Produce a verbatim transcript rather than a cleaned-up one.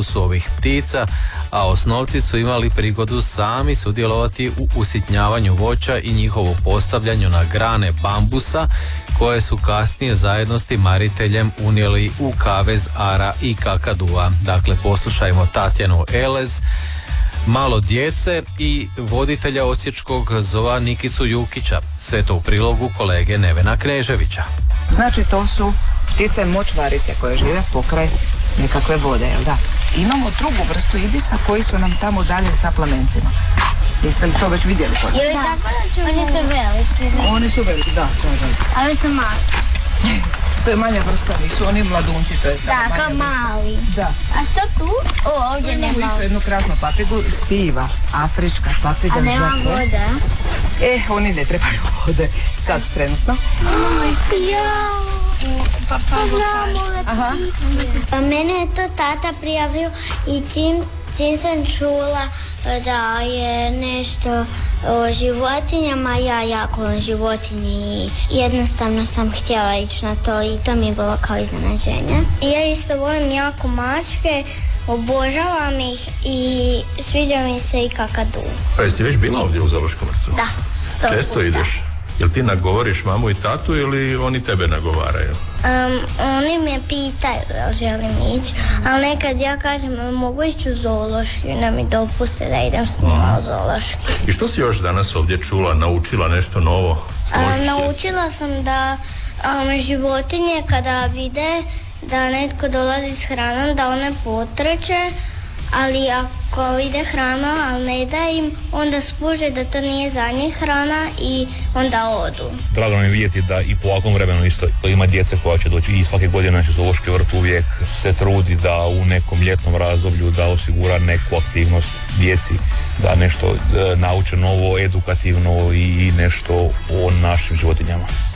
statusu ovih ptica, a osnovci su imali prigodu sami sudjelovati u usitnjavanju voća i njihovu postavljanju na grane bambusa, koje su kasnije zajedno s timariteljem unijeli u kavez ara i kakadua. Dakle, poslušajmo Tatjanu Elez, malo djece i voditelja osječkog zoo Nikicu Jukića. Sve to u prilogu kolege Nevena Kneževića. Znači, to su ptice močvarice koje žive pokraj nekakve vode, jel da? Imamo drugu vrstu ibisa koji su nam tamo dalje sa plamencima. Jeste li to već vidjeli? Je li tako da ćemo... Oni su veliki. Oni su veliki, da. da, da. Ali su mali. To je manja vrsta, nisu oni mladunci, to je sad da, manja kao mali. Da. A što tu? O, ovdje nema. Imamo isto jednu krasnu paprigu, siva, afrička papriga. A nema vode? E, oni ne trebaju vode, sad trenutno. Jao. Pa pa Aha. Mene je to tata prijavio i čim, čim sam čula da je nešto o životinjama, ja jako volim životinje i jednostavno sam htjela ići na to i to mi je bilo kao iznenađenje. Ja isto volim jako mačke, obožavam ih i sviđa mi se i kakadu. Pa jesi već bila ovdje u zoološkom vrtu? Da, sto Često puta. ideš? Jel ti nagovoriš mamu i tatu ili oni tebe nagovaraju? Um, oni me pitaju da želim ići, ali nekad ja kažem mogu ići u zoološki, da mi dopuste da idem s njima u zoološki. I što si još danas ovdje čula, naučila nešto novo? Um, naučila sam da um, životinje kada vide da netko dolazi s hranom, da one potrče, ali ako vide hranu, ali ne da im, onda spuže da to nije za njih hrana i onda odu. Drago nam je vidjeti da i po ovakvom vremenu isto ima djece koja će doći i svake godine naš zoološki vrt uvijek se trudi da u nekom ljetnom razdoblju da osigura neku aktivnost djeci, da nešto e, nauče novo, edukativno i nešto o našim životinjama.